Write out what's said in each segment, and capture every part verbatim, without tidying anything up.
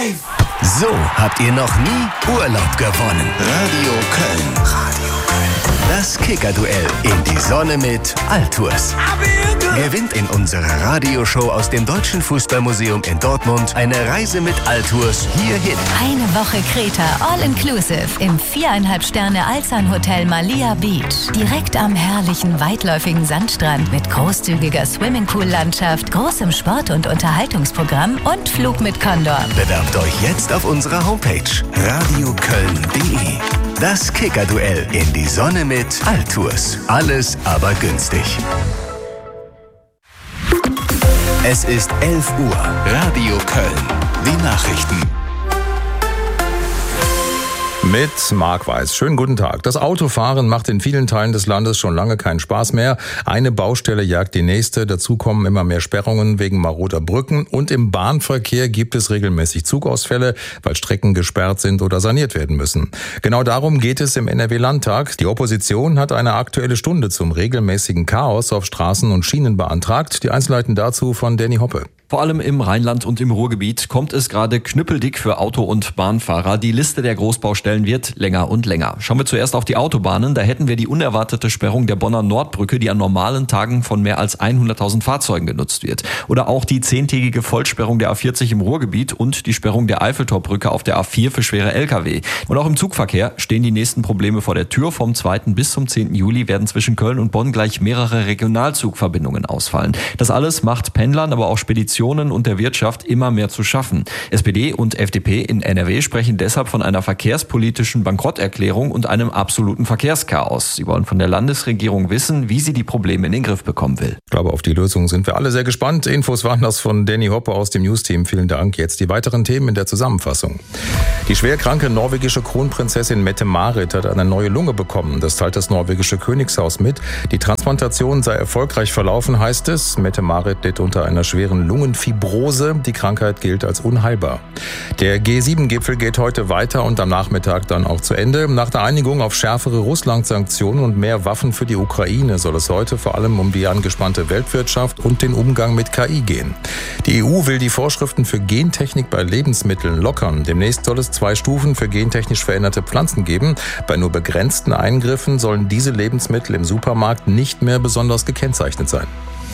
Live! So habt ihr noch nie Urlaub gewonnen. Radio Köln. Radio Köln. Das Kicker-Duell in die Sonne mit Altours. Gewinnt in unserer Radioshow aus dem Deutschen Fußballmuseum in Dortmund eine Reise mit Altours hierhin. Eine Woche Kreta, all-inclusive im viereinhalb Sterne Alsan Hotel Malia Beach. Direkt am herrlichen, weitläufigen Sandstrand mit großzügiger Swimmingpool-Landschaft, großem Sport- und Unterhaltungsprogramm und Flug mit Condor. Bewerbt euch jetzt auf unserer Homepage radioköln punkt de. Das Kicker-Duell in die Sonne mit Altours. Alles aber günstig. Es ist elf Uhr. Radio Köln. Die Nachrichten. Mit Marc Weiß. Schönen guten Tag. Das Autofahren macht in vielen Teilen des Landes schon lange keinen Spaß mehr. Eine Baustelle jagt die nächste. Dazu kommen immer mehr Sperrungen wegen maroder Brücken. Und im Bahnverkehr gibt es regelmäßig Zugausfälle, weil Strecken gesperrt sind oder saniert werden müssen. Genau darum geht es im N R W-Landtag. Die Opposition hat eine aktuelle Stunde zum regelmäßigen Chaos auf Straßen und Schienen beantragt. Die Einzelheiten dazu von Danny Hoppe. Vor allem im Rheinland und im Ruhrgebiet kommt es gerade knüppeldick für Auto- und Bahnfahrer. Die Liste der Großbaustellen wird länger und länger. Schauen wir zuerst auf die Autobahnen. Da hätten wir die unerwartete Sperrung der Bonner Nordbrücke, die an normalen Tagen von mehr als hunderttausend Fahrzeugen genutzt wird. Oder auch die zehntägige Vollsperrung der A vierzig im Ruhrgebiet und die Sperrung der Eiffeltorbrücke auf der A vier für schwere L K W. Und auch im Zugverkehr stehen die nächsten Probleme vor der Tür. Vom zweiten bis zum zehnten Juli werden zwischen Köln und Bonn gleich mehrere Regionalzugverbindungen ausfallen. Das alles macht Pendlern, aber auch Speditionen und der Wirtschaft immer mehr zu schaffen. S P D und F D P in N R W sprechen deshalb von einer verkehrspolitischen Bankrotterklärung und einem absoluten Verkehrschaos. Sie wollen von der Landesregierung wissen, wie sie die Probleme in den Griff bekommen will. Ich glaube, auf die Lösung sind wir alle sehr gespannt. Infos waren das von Danny Hoppe aus dem News-Team. Vielen Dank. Jetzt die weiteren Themen in der Zusammenfassung. Die schwerkranke norwegische Kronprinzessin Mette-Marit hat eine neue Lunge bekommen. Das teilt das norwegische Königshaus mit. Die Transplantation sei erfolgreich verlaufen, heißt es. Mette-Marit litt unter einer schweren Lungenfibrose. Die Krankheit gilt als unheilbar. Der G sieben Gipfel geht heute weiter und am Nachmittag dann auch zu Ende. Nach der Einigung auf schärfere Russland-Sanktionen und mehr Waffen für die Ukraine soll es heute vor allem um die angespannte Weltwirtschaft und den Umgang mit K I gehen. Die E U will die Vorschriften für Gentechnik bei Lebensmitteln lockern. Demnächst soll es zwei Stufen für gentechnisch veränderte Pflanzen geben. Bei nur begrenzten Eingriffen sollen diese Lebensmittel im Supermarkt nicht mehr besonders gekennzeichnet sein.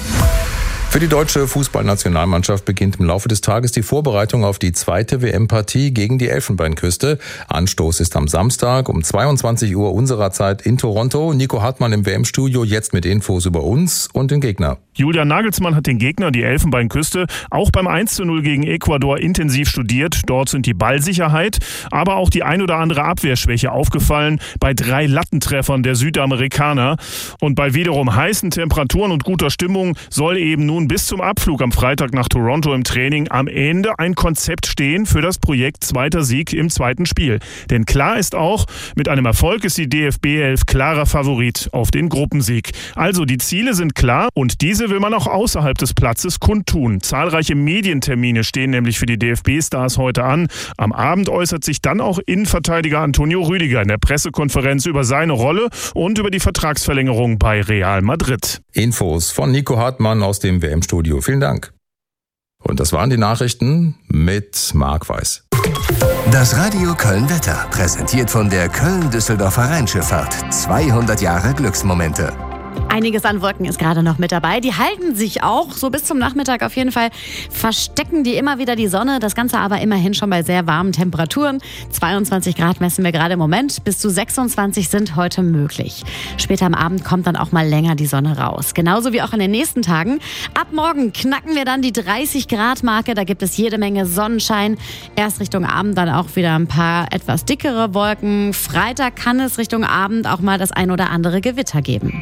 Für die deutsche Fußballnationalmannschaft beginnt im Laufe des Tages die Vorbereitung auf die zweite W M-Partie gegen die Elfenbeinküste. Anstoß ist am Samstag um zweiundzwanzig Uhr unserer Zeit in Toronto. Nico Hartmann im W M-Studio, jetzt mit Infos über uns und den Gegner. Julian Nagelsmann hat den Gegner, die Elfenbeinküste, auch beim eins zu null gegen Ecuador intensiv studiert. Dort sind die Ballsicherheit, aber auch die ein oder andere Abwehrschwäche aufgefallen bei drei Lattentreffern der Südamerikaner. Und bei wiederum heißen Temperaturen und guter Stimmung soll eben nun bis zum Abflug am Freitag nach Toronto im Training am Ende ein Konzept stehen für das Projekt zweiter Sieg im zweiten Spiel. Denn klar ist auch, mit einem Erfolg ist die D F B elf klarer Favorit auf den Gruppensieg. Also die Ziele sind klar und diese will man auch außerhalb des Platzes kundtun. Zahlreiche Medientermine stehen nämlich für die D F B-Stars heute an. Am Abend äußert sich dann auch Innenverteidiger Antonio Rüdiger in der Pressekonferenz über seine Rolle und über die Vertragsverlängerung bei Real Madrid. Infos von Nico Hartmann aus dem W M-Studio. Vielen Dank. Und das waren die Nachrichten mit Marc Weiß. Das Radio Köln-Wetter, präsentiert von der Köln-Düsseldorfer Rheinschifffahrt. zweihundert Jahre Glücksmomente. Einiges an Wolken ist gerade noch mit dabei. Die halten sich auch so bis zum Nachmittag auf jeden Fall. Verstecken die immer wieder die Sonne. Das Ganze aber immerhin schon bei sehr warmen Temperaturen. zweiundzwanzig Grad messen wir gerade im Moment. Bis zu sechsundzwanzig sind heute möglich. Später am Abend kommt dann auch mal länger die Sonne raus. Genauso wie auch in den nächsten Tagen. Ab morgen knacken wir dann die dreißig Grad Marke. Da gibt es jede Menge Sonnenschein. Erst Richtung Abend dann auch wieder ein paar etwas dickere Wolken. Freitag kann es Richtung Abend auch mal das ein oder andere Gewitter geben.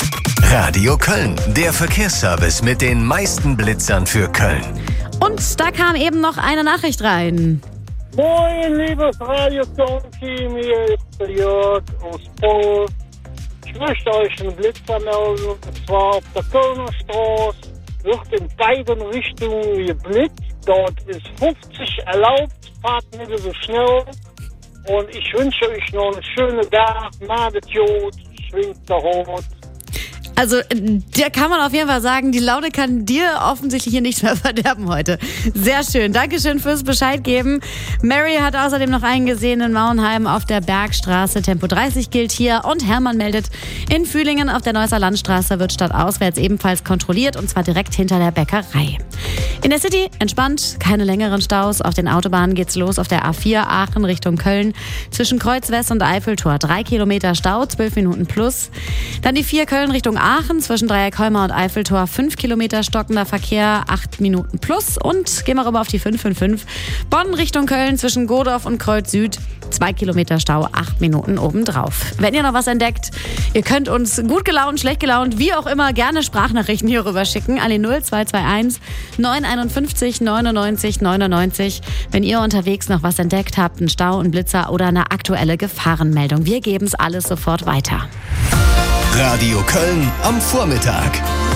Radio Köln, der Verkehrsservice mit den meisten Blitzern für Köln. Und da kam eben noch eine Nachricht rein. Moin, liebes Radio Köln-Team, hier ist der Jörg aus Polen. Ich möchte euch einen Blitzer melden, und zwar auf der Kölner Straße wird in beiden Richtungen geblitzt. Dort ist fünfzig erlaubt, fahrt nicht so schnell. Und ich wünsche euch noch einen schönen Tag, macht Jod, schwingt der Rot. Also, da kann man auf jeden Fall sagen, die Laune kann dir offensichtlich hier nichts mehr verderben heute. Sehr schön. Dankeschön fürs Bescheid geben. Mary hat außerdem noch einen gesehen in Mauenheim auf der Bergstraße. Tempo dreißig gilt hier. Und Hermann meldet, in Fühlingen auf der Neusser Landstraße wird stadtauswärts ebenfalls kontrolliert, und zwar direkt hinter der Bäckerei. In der City entspannt, keine längeren Staus. Auf den Autobahnen geht's los auf der A vier Aachen Richtung Köln. Zwischen Kreuz West und Eiffeltor drei Kilometer Stau, zwölf Minuten plus. Dann die vier Köln Richtung Aachen, zwischen Dreieckholmer und Eiffeltor fünf Kilometer stockender Verkehr, acht Minuten plus. Und gehen wir rüber auf die fünf fünf fünf. Bonn Richtung Köln, zwischen Godorf und Kreuz Süd, zwei Kilometer Stau, acht Minuten obendrauf. Wenn ihr noch was entdeckt, ihr könnt uns gut gelaunt, schlecht gelaunt, wie auch immer, gerne Sprachnachrichten hier rüber schicken an die null zwei zwei eins neun einundfünfzig neunundneunzig neunundneunzig. Wenn ihr unterwegs noch was entdeckt habt, einen Stau, einen Blitzer oder eine aktuelle Gefahrenmeldung. Wir geben es alles sofort weiter. Radio Köln am Vormittag.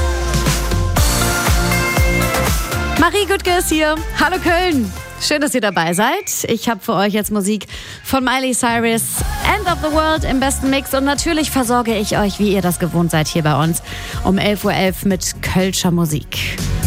Marie Güttke ist hier. Hallo Köln. Schön, dass ihr dabei seid. Ich habe für euch jetzt Musik von Miley Cyrus, End of the World im besten Mix. Und natürlich versorge ich euch, wie ihr das gewohnt seid, hier bei uns um elf Uhr elf mit Kölscher Musik.